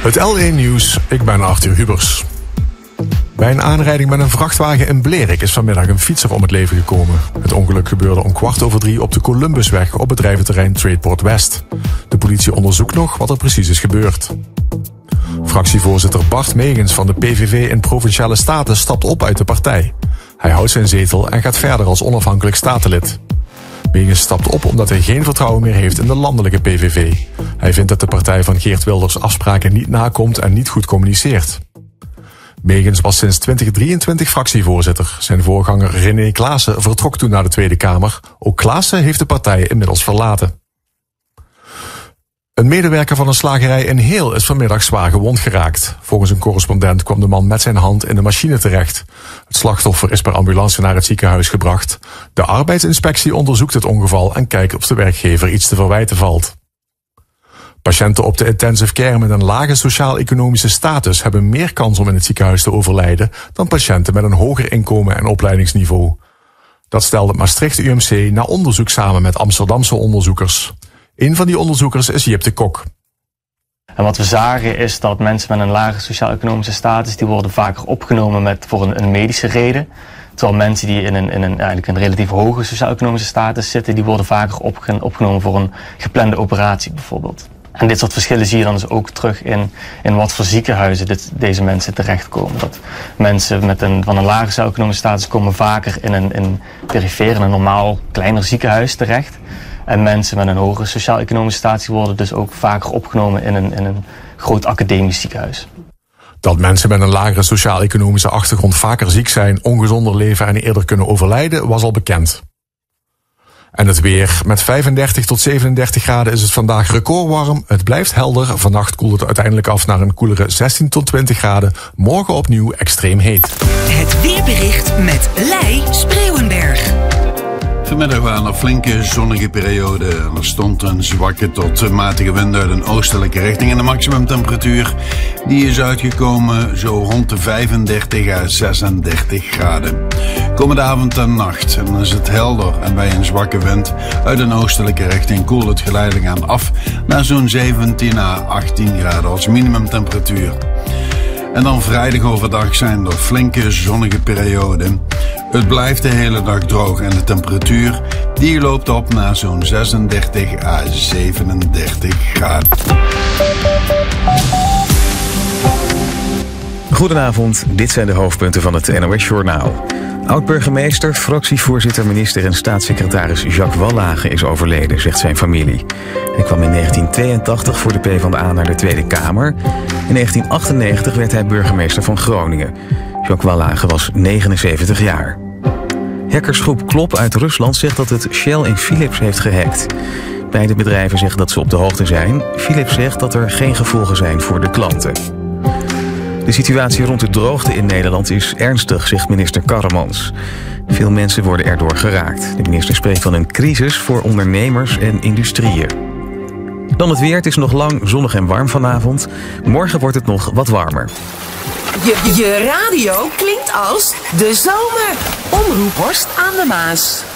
Het L1 Nieuws, ik ben Arthur Hubers. Bij een aanrijding met een vrachtwagen in Blerik is vanmiddag een fietser om het leven gekomen. Het ongeluk gebeurde om 2:15 op de Columbusweg op bedrijventerrein Tradeport West. De politie onderzoekt nog wat er precies is gebeurd. Fractievoorzitter Bart Megens van de PVV in Provinciale Staten stapt op uit de partij. Hij houdt zijn zetel en gaat verder als onafhankelijk statenlid. Megens stapt op omdat hij geen vertrouwen meer heeft in de landelijke PVV. Hij vindt dat de partij van Geert Wilders afspraken niet nakomt en niet goed communiceert. Megens was sinds 2023 fractievoorzitter. Zijn voorganger René Klaassen vertrok toen naar de Tweede Kamer. Ook Klaassen heeft de partij inmiddels verlaten. Een medewerker van een slagerij in Heel is vanmiddag zwaar gewond geraakt. Volgens een correspondent kwam de man met zijn hand in de machine terecht. Het slachtoffer is per ambulance naar het ziekenhuis gebracht. De arbeidsinspectie onderzoekt het ongeval en kijkt of de werkgever iets te verwijten valt. Patiënten op de intensive care met een lage sociaal-economische status hebben meer kans om in het ziekenhuis te overlijden dan patiënten met een hoger inkomen en opleidingsniveau. Dat stelde het Maastricht UMC na onderzoek samen met Amsterdamse onderzoekers. Een van die onderzoekers is Jip de Kok. En wat we zagen is dat mensen met een lage sociaal-economische status, die worden vaker opgenomen voor een medische reden. Terwijl mensen die in een relatief hoge sociaal-economische status zitten, die worden vaker opgenomen voor een geplande operatie bijvoorbeeld. En dit soort verschillen zie je dan dus ook terug in wat voor ziekenhuizen deze mensen terechtkomen. Dat mensen van een lage sociaal-economische status komen vaker in een perifeer, in een normaal kleiner ziekenhuis terecht. En mensen met een hogere sociaal-economische status worden dus ook vaker opgenomen in een groot academisch ziekenhuis. Dat mensen met een lagere sociaal-economische achtergrond vaker ziek zijn, ongezonder leven en eerder kunnen overlijden, was al bekend. En het weer. Met 35 tot 37 graden is het vandaag recordwarm. Het blijft helder. Vannacht koelt het uiteindelijk af naar een koelere 16 tot 20 graden. Morgen opnieuw extreem heet. Het weerbericht met Lei Spreeuwenberg. Vanmiddag waren er flinke zonnige perioden. Er stond een zwakke tot matige wind uit een oostelijke richting. En de maximumtemperatuur die is uitgekomen zo rond de 35 à 36 graden. Komende avond en nacht en dan is het helder. En bij een zwakke wind uit een oostelijke richting koelt het geleidelijk aan af naar zo'n 17 à 18 graden als minimumtemperatuur. En dan vrijdag overdag zijn er flinke zonnige perioden. Het blijft de hele dag droog en de temperatuur die loopt op naar zo'n 36 à 37 graden. Goedenavond, dit zijn de hoofdpunten van het NOS-journaal. Oud-burgemeester, fractievoorzitter, minister en staatssecretaris Jacques Wallage is overleden, zegt zijn familie. Hij kwam in 1982 voor de PvdA naar de Tweede Kamer. In 1998 werd hij burgemeester van Groningen. Jacques Wallage was 79 jaar. Hackersgroep Klop uit Rusland zegt dat het Shell en Philips heeft gehackt. Beide bedrijven zeggen dat ze op de hoogte zijn. Philips zegt dat er geen gevolgen zijn voor de klanten. De situatie rond de droogte in Nederland is ernstig, zegt minister Karremans. Veel mensen worden erdoor geraakt. De minister spreekt van een crisis voor ondernemers en industrieën. Dan het weer. Het is nog lang zonnig en warm vanavond. Morgen wordt het nog wat warmer. Je radio klinkt als de zomer. Omroep Horst aan de Maas.